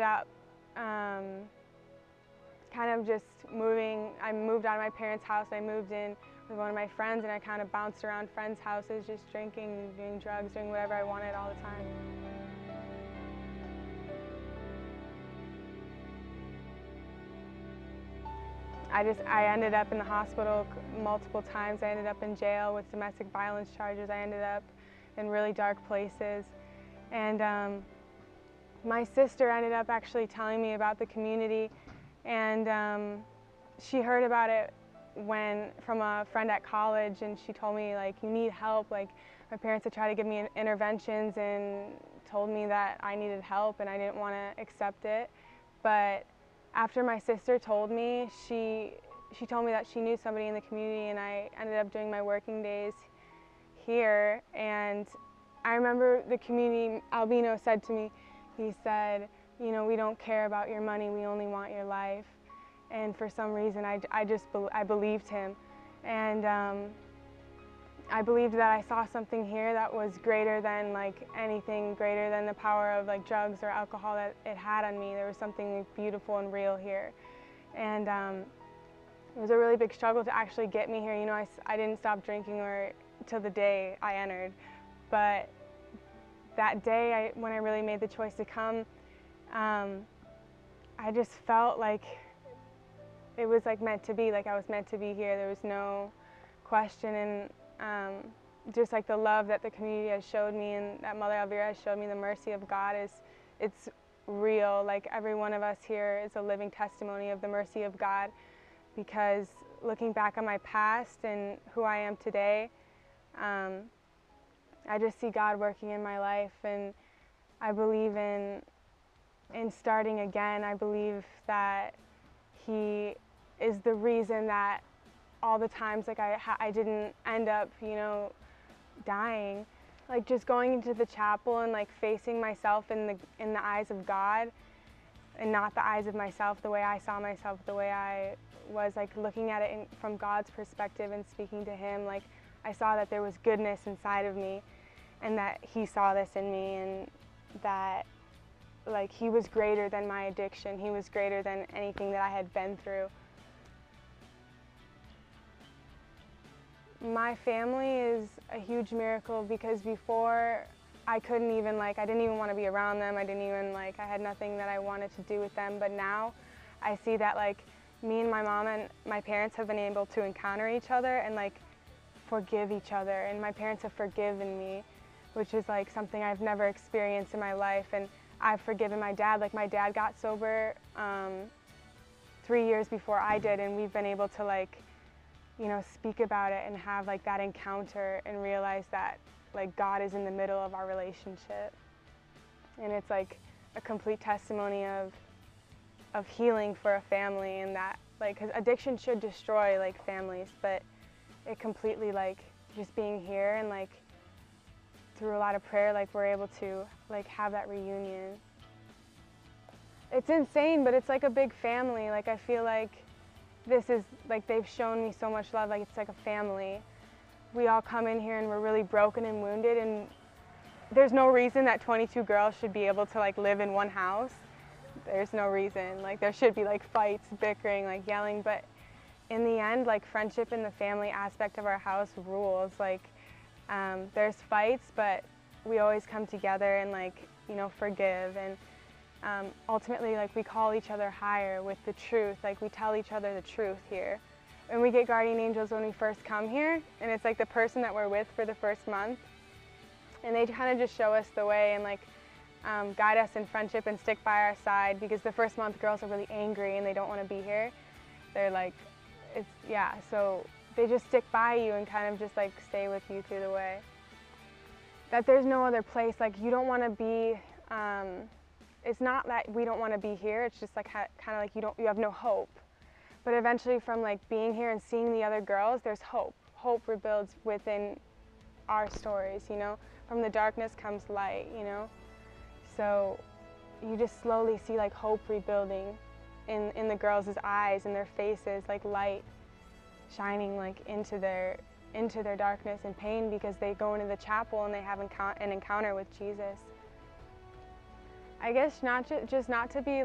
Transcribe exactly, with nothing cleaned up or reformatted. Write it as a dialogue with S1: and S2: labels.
S1: up um, kind of just moving. I moved out of my parents' house. I moved in with one of my friends, and I kind of bounced around friends' houses, just drinking, doing drugs, doing whatever I wanted all the time. I just, I ended up in the hospital multiple times. I ended up in jail with domestic violence charges. I ended up in really dark places. And um, my sister ended up actually telling me about the community, and um, she heard about it when from a friend at college, and she told me, like, you need help. Like, my parents had tried to give me interventions and told me that I needed help, and I didn't want to accept it. But after my sister told me, she she told me that she knew somebody in the community, and I ended up doing my working days here. And I remember the community, Albino said to me, he said, you know, we don't care about your money, we only want your life. And for some reason, I, I just I believed him. And um, I believed that I saw something here that was greater than like anything, greater than the power of like drugs or alcohol that it had on me. There was something beautiful and real here. And um, it was a really big struggle to actually get me here. You know, I, I didn't stop drinking or till the day I entered. But that day I, when I really made the choice to come, um, I just felt like it was like meant to be, like I was meant to be here. There was no question. And Um, just like the love that the community has showed me and that Mother Elvira has showed me, the mercy of God is, it's real. Like every one of us here is a living testimony of the mercy of God, because looking back on my past and who I am today, um, I just see God working in my life, and I believe in, in starting again. I believe that He is the reason that all the times like I, I didn't end up, you know, dying. Like just going into the chapel and like facing myself in the, in the eyes of God and not the eyes of myself, the way I saw myself, the way I was, like looking at it in, from God's perspective and speaking to Him. Like I saw that there was goodness inside of me, and that He saw this in me, and that like He was greater than my addiction. He was greater than anything that I had been through. My family is a huge miracle, because before I couldn't even like, I didn't even want to be around them. I didn't even like, I had nothing that I wanted to do with them. But now I see that like me and my mom and my parents have been able to encounter each other and like forgive each other. And my parents have forgiven me, which is like something I've never experienced in my life. And I've forgiven my dad. Like my dad got sober um, three years before I did, and we've been able to like, you know, speak about it and have like that encounter and realize that like God is in the middle of our relationship. And it's like a complete testimony of of healing for a family, and that like, 'cause addiction should destroy like families, but it completely like just being here and like through a lot of prayer, like we're able to like have that reunion. It's insane, but it's like a big family. Like I feel like this is, like they've shown me so much love, like it's like a family. We all come in here and we're really broken and wounded, and there's no reason that twenty-two girls should be able to like live in one house. There's no reason. Like there should be like fights, bickering, like yelling, but in the end, like friendship in the family aspect of our house rules. Like um, there's fights, but we always come together and like, you know, forgive. And Um, ultimately, like we call each other higher with the truth. Like we tell each other the truth here. And we get guardian angels when we first come here, and it's like the person that we're with for the first month, and they kind of just show us the way and like um, guide us in friendship and stick by our side, because the first month girls are really angry and they don't want to be here. They're like, it's, yeah, so they just stick by you and kind of just like stay with you through the way. That there's no other place, like you don't want to be, um, it's not that we don't want to be here, it's just like kind of like you don't, you have no hope. But eventually from like being here and seeing the other girls, there's hope. Hope rebuilds within our stories, you know? From the darkness comes light, you know? So you just slowly see like hope rebuilding in, in the girls' eyes and their faces, like light shining like into their, into their darkness and pain, because they go into the chapel and they have an encounter with Jesus. I guess not ju just not to be